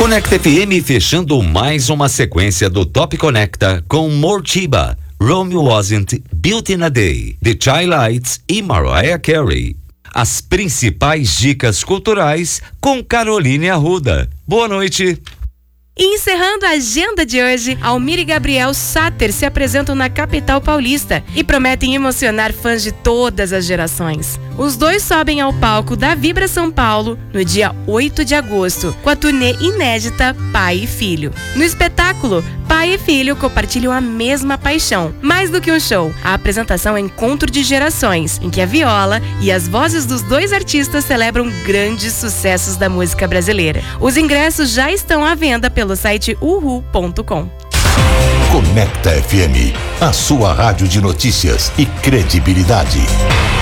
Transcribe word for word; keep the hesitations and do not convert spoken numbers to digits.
Conecta F M fechando mais uma sequência do Top Conecta com Mortiba, Rome Wasn't Built in a Day, The Childlights e Mariah Carey. As principais dicas culturais com Caroline Arruda. Boa noite. E encerrando a agenda de hoje, Almir e Gabriel Sater se apresentam na capital paulista e prometem emocionar fãs de todas as gerações. Os dois sobem ao palco da Vibra São Paulo no dia oito de agosto, com a turnê inédita Pai e Filho. No espetáculo, pai e filho compartilham a mesma paixão. Mais do que um show, a apresentação é um encontro de gerações, em que a viola e as vozes dos dois artistas celebram grandes sucessos da música brasileira. Os ingressos já estão à venda pelo site uhu ponto com. Conecta F M, a sua rádio de notícias e credibilidade.